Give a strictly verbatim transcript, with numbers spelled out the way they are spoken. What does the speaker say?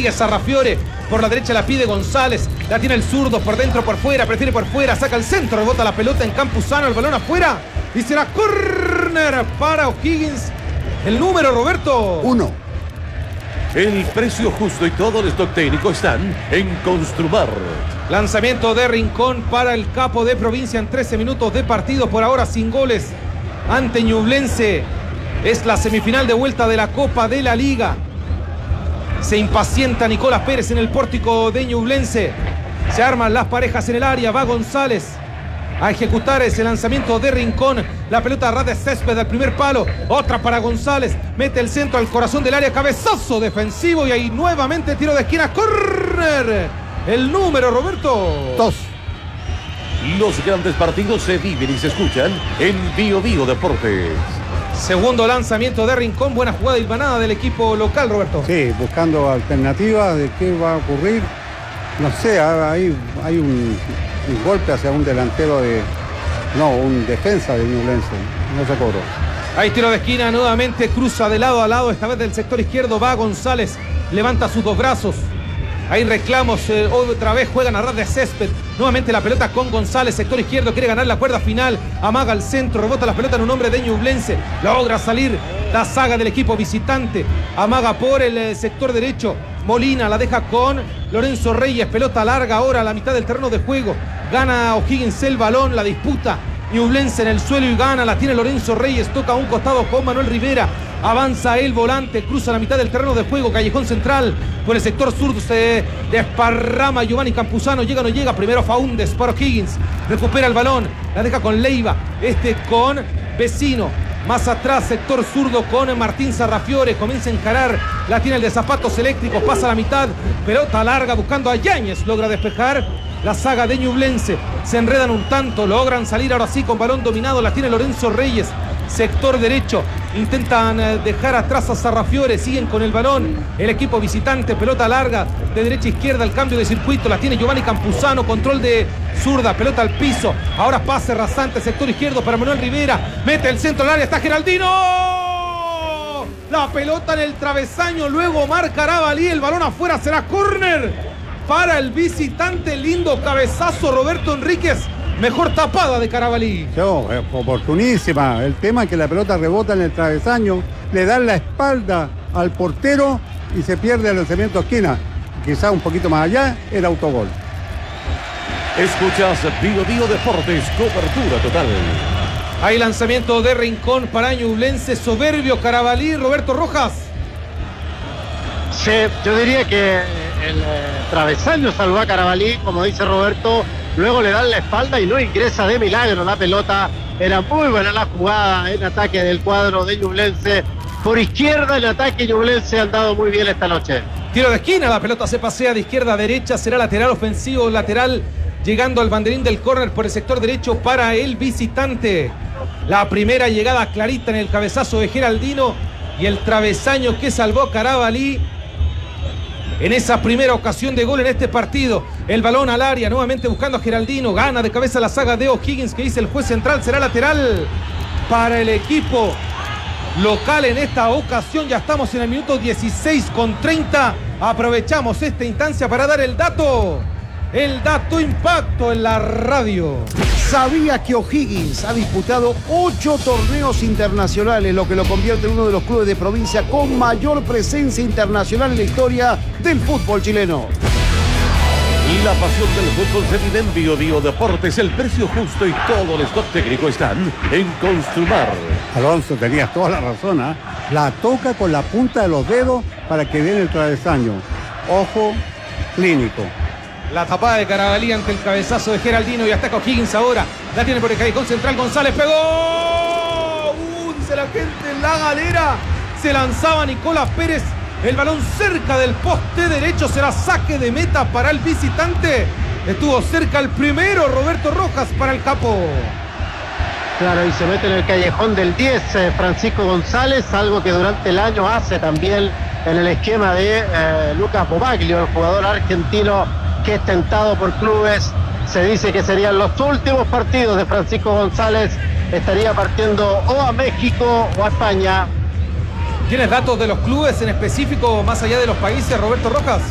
sigue Sarrafiore, por la derecha la pide González, la tiene el zurdo, por dentro, por fuera, prefiere por fuera, saca el centro, rebota la pelota en Campuzano, el balón afuera, y será córner para O'Higgins. El número, Roberto. Uno. El precio justo y todo el stock técnico están en Construmar. Lanzamiento de Rincón para el capo de provincia en trece minutos de partido, por ahora sin goles ante Ñublense. Es la semifinal de vuelta de la Copa de la Liga. Se impacienta Nicolás Pérez en el pórtico de Ñublense. Se arman las parejas en el área, va González a ejecutar ese lanzamiento de Rincón. La pelota a ras de césped al primer palo. Otra para González. Mete el centro al corazón del área. Cabezazo defensivo. Y ahí nuevamente tiro de esquina. ¡Córner! El número, Roberto. Dos. Los grandes partidos se viven y se escuchan en Bio Bio Deportes. Segundo lanzamiento de Rincón. Buena jugada hilvanada del equipo local, Roberto. Sí, buscando alternativas de qué va a ocurrir. No sé, hay, hay un, un golpe hacia un delantero de... No, un defensa de Ñublense. No se cobró. Hay tiro de esquina nuevamente. Cruza de lado a lado. Esta vez del sector izquierdo va González. Levanta sus dos brazos. Hay reclamos. Eh, otra vez juegan a ras de césped. Nuevamente la pelota con González. Sector izquierdo. Quiere ganar la cuerda final. Amaga al centro. Rebota la pelota en un hombre de Ñublense. Logra salir la saga del equipo visitante. Amaga por el eh, sector derecho. Molina la deja con Lorenzo Reyes. Pelota larga ahora a la mitad del terreno de juego. Gana O'Higgins el balón. La disputa. Ñublense en el suelo y gana. La tiene Lorenzo Reyes. Toca a un costado con Manuel Rivera. Avanza el volante. Cruza la mitad del terreno de juego. Callejón central. Por el sector sur se desparrama Giovanni Campuzano. Llega o no llega. Primero Faúndez para O'Higgins. Recupera el balón. La deja con Leiva. Este con Vecino. Más atrás, sector zurdo con Martín Sarrafiore. Comienza a encarar. La tiene el de zapatos eléctricos. Pasa a la mitad. Pelota larga buscando a Yáñez. Logra despejar la saga de Ñublense. Se enredan un tanto. Logran salir ahora sí con balón dominado. La tiene Lorenzo Reyes. Sector derecho. Intentan dejar atrás a Sarrafiore. Siguen con el balón. El equipo visitante. Pelota larga. De derecha a izquierda. El cambio de circuito. La tiene Giovanni Campuzano. Control de zurda. Pelota al piso. Ahora pase rasante. Sector izquierdo para Manuel Rivera. Mete el centro al área. Está Geraldino. La pelota en el travesaño. Luego marca Carabalí. El balón afuera. Será córner para el visitante. Lindo cabezazo. Roberto Enríquez. Mejor tapada de Carabalí. No, oportunísima. El tema es que la pelota rebota en el travesaño, le dan la espalda al portero y se pierde el lanzamiento a esquina. Quizá un poquito más allá, era autogol. Escuchas Bio Bio Deportes, cobertura total. Hay lanzamiento de Rincón para Ñublense. Soberbio Carabalí. Roberto Rojas. Sí, yo diría que el eh, travesaño salvó a Carabalí, como dice Roberto. Luego le dan la espalda y no ingresa de milagro la pelota. Era muy buena la jugada en ataque del cuadro de Ñublense. Por izquierda el ataque Ñublense ha andado muy bien esta noche. Tiro de esquina, la pelota se pasea de izquierda a derecha. Será lateral ofensivo, lateral llegando al banderín del córner por el sector derecho para el visitante. La primera llegada clarita en el cabezazo de Geraldino y el travesaño que salvó Carabalí en esa primera ocasión de gol en este partido. El balón al área, nuevamente buscando a Geraldino. Gana de cabeza la saga de O'Higgins, que dice el juez central. Será lateral para el equipo local en esta ocasión. Ya estamos en el minuto dieciséis con treinta. Aprovechamos esta instancia para dar el dato. El dato impacto en la radio. ¿Sabía que O'Higgins ha disputado ocho torneos internacionales, lo que lo convierte en uno de los clubes de provincia con mayor presencia internacional en la historia del fútbol chileno? La pasión del fútbol se vive en Bio Bio Deportes. El precio justo y todo el stock técnico están en Construmar. Alonso, tenías toda la razón, ¿eh? La toca con la punta de los dedos para que viene el travesaño. Ojo clínico. La tapada de Carabalí ante el cabezazo de Geraldino y ataca O'Higgins ahora. La tiene por el callejón central. González pegó. Uh, dice la gente en la galera. Se lanzaba Nicolás Pérez. El balón cerca del poste derecho. Será saque de meta para el visitante. Estuvo cerca el primero, Roberto Rojas, para el capo. Claro, y se mete en el callejón del diez, eh, Francisco González, algo que durante el año hace también en el esquema de eh, Lucas Bobaglio, el jugador argentino que es tentado por clubes. Se dice que serían los últimos partidos de Francisco González. Estaría partiendo o a México o a España. ¿Tienes datos de los clubes en específico más allá de los países, Roberto Rojas?